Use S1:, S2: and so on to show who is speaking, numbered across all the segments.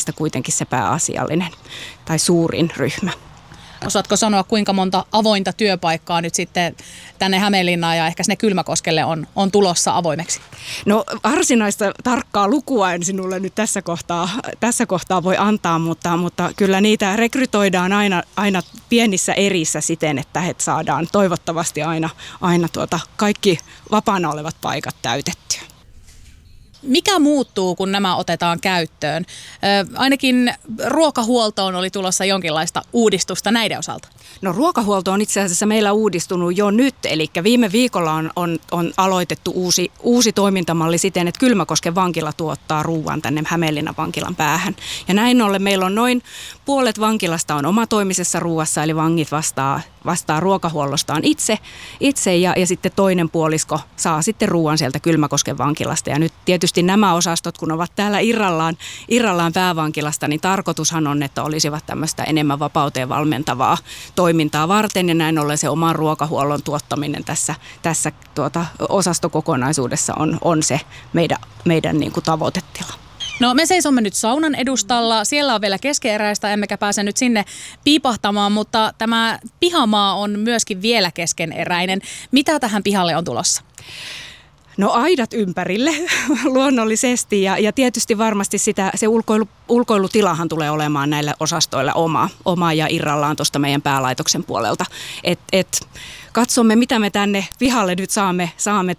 S1: heistä kuitenkin se pääasiallinen tai suurin ryhmä.
S2: Osaatko sanoa, kuinka monta avointa työpaikkaa nyt sitten tänne Hämeenlinnaan ja ehkä sinne Kylmäkoskelle on tulossa avoimeksi?
S1: No varsinaista tarkkaa lukua en sinulle nyt tässä kohtaa voi antaa, mutta kyllä niitä rekrytoidaan aina pienissä erissä siten, että he saadaan toivottavasti aina kaikki vapaana olevat paikat täytettyä.
S2: Mikä muuttuu, kun nämä otetaan käyttöön? Ainakin ruokahuoltoon oli tulossa jonkinlaista uudistusta näiden osalta.
S1: No ruokahuolto on itse asiassa meillä uudistunut jo nyt, eli viime viikolla on aloitettu uusi toimintamalli siten, että Kylmäkosken vankila tuottaa ruuan tänne Hämeenlinnan vankilan päähän. Ja näin ollen meillä on noin puolet vankilasta on omatoimisessa ruuassa, eli vangit vastaa ruokahuollostaan itse ja sitten toinen puolisko saa sitten ruuan sieltä Kylmäkosken vankilasta. Ja nyt tietysti nämä osastot, kun ovat täällä irrallaan päävankilasta, niin tarkoitushan on, että olisivat tämmöistä enemmän vapauteen valmentavaa toimintaa varten ja näin ollen se oman ruokahuollon tuottaminen tässä osastokokonaisuudessa on se meidän niin kuin tavoitetila.
S2: No me seisomme nyt saunan edustalla. Siellä on vielä keskeneräistä, emmekä pääse nyt sinne piipahtamaan, mutta tämä pihamaa on myöskin vielä keskeneräinen. Mitä tähän pihalle on tulossa?
S1: No aidat ympärille luonnollisesti ja tietysti varmasti se ulkoilutilahan tulee olemaan näillä osastoilla oma ja irrallaan tuosta meidän päälaitoksen puolelta. Katsomme, mitä me tänne pihalle nyt saamme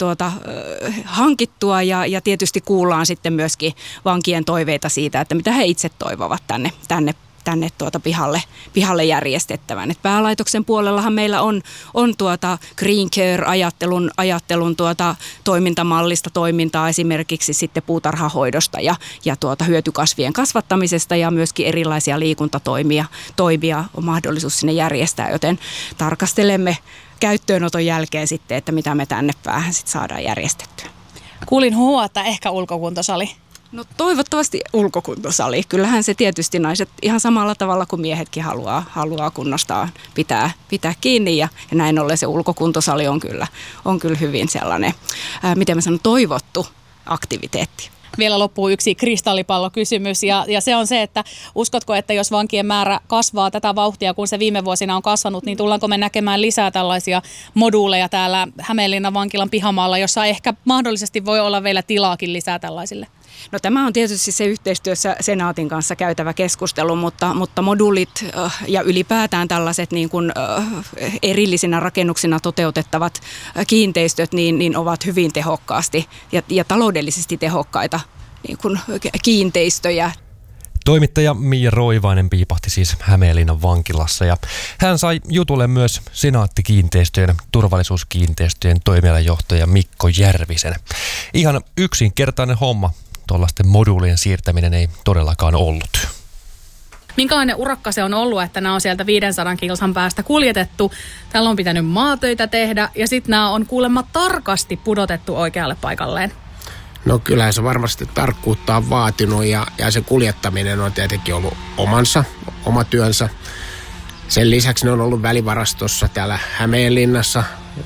S1: hankittua ja tietysti kuullaan sitten myöskin vankien toiveita siitä, että mitä he itse toivovat tänne pihalle järjestettävän. Et päälaitoksen puolellahan meillä on Green Care-ajattelun toimintamallista toimintaa esimerkiksi sitten puutarhahoidosta ja hyötykasvien kasvattamisesta ja myöskin erilaisia liikuntatoimia on mahdollisuus sinne järjestää, joten tarkastelemme käyttöönoton jälkeen sitten, että mitä me tänne päähän sitten saadaan järjestettyä.
S2: Kuulin huomaa, että ehkä ulkokuntosali.
S1: No toivottavasti ulkokuntosali. Kyllähän se tietysti naiset ihan samalla tavalla kuin miehetkin haluaa kunnostaa, pitää kiinni ja näin ollen se ulkokuntosali on kyllä hyvin sellainen, miten mä sanon, toivottu aktiviteetti.
S2: Vielä loppuu yksi kristallipallokysymys ja se on se, että uskotko, että jos vankien määrä kasvaa tätä vauhtia, kun se viime vuosina on kasvanut, niin tullaanko me näkemään lisää tällaisia moduuleja täällä Hämeenlinnan vankilan pihamaalla, jossa ehkä mahdollisesti voi olla vielä tilaakin lisää tällaisille?
S1: No tämä on tietysti se yhteistyössä Senaatin kanssa käytävä keskustelu, mutta moduulit ja ylipäätään tällaiset niin kuin erillisinä rakennuksina toteutettavat kiinteistöt niin ovat hyvin tehokkaasti ja taloudellisesti tehokkaita niin kuin kiinteistöjä.
S3: Toimittaja Mia Roivainen piipahti siis Hämeenlinnan vankilassa ja hän sai jutulle myös Senaatti-kiinteistöjen turvallisuuskiinteistöjen toimialajohtaja Mikko Järvisen. Ihan yksinkertainen homma. Tuollaisten moduulien siirtäminen ei todellakaan ollut.
S2: Minkälainen urakka se on ollut, että nämä on sieltä 500 kilsan päästä kuljetettu? Täällä on pitänyt maatöitä tehdä ja sitten nämä on kuulemma tarkasti pudotettu oikealle paikalleen.
S4: No kyllähän se varmasti tarkkuutta on vaatinut ja se kuljettaminen on tietenkin ollut oma työnsä. Sen lisäksi ne on ollut välivarastossa täällä Hämeenlinnassa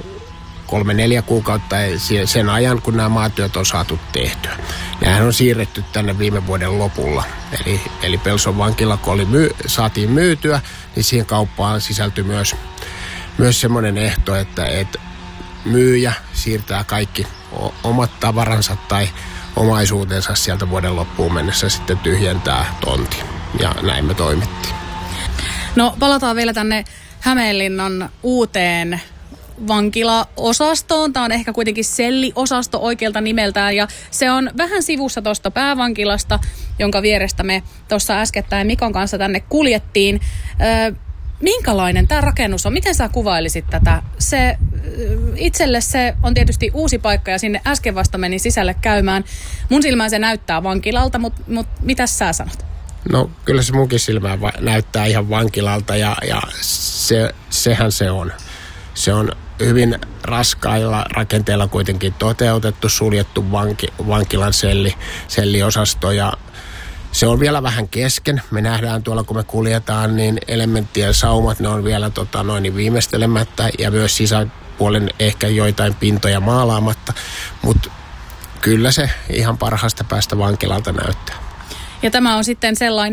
S4: 3-4 kuukautta sen ajan, kun nämä maatyöt on saatu tehtyä. Nämähän on siirretty tänne viime vuoden lopulla. Eli Pelson vankila, kun saatiin myytyä, niin siihen kauppaan sisältyi myös semmoinen ehto, että myyjä siirtää kaikki omat tavaransa tai omaisuutensa sieltä vuoden loppuun mennessä sitten tyhjentää tontin. Ja näin me toimittiin.
S2: No palataan vielä tänne Hämeenlinnan uuteen vankilaosastoon. Tämä on ehkä kuitenkin selliosasto oikealta nimeltään ja se on vähän sivussa tuosta päävankilasta, jonka vierestä me tuossa äskettäin Mikon kanssa tänne kuljettiin. Minkälainen tämä rakennus on? Miten sä kuvailisit tätä? Itselle se on tietysti uusi paikka ja sinne äsken vasta meni sisälle käymään. Mun silmään se näyttää vankilalta, mutta mitäs sä sanot?
S4: No kyllä se munkin silmään näyttää ihan vankilalta ja sehän se on. Se on hyvin raskailla rakenteilla kuitenkin toteutettu, suljettu vankilan selliosasto ja se on vielä vähän kesken. Me nähdään tuolla, kun me kuljetaan, niin elementtien saumat, ne on vielä viimeistelemättä ja myös sisäpuolen ehkä joitain pintoja maalaamatta, mutta kyllä se ihan parhaasta päästä vankilalta näyttää.
S2: Ja tämä on sitten sellainen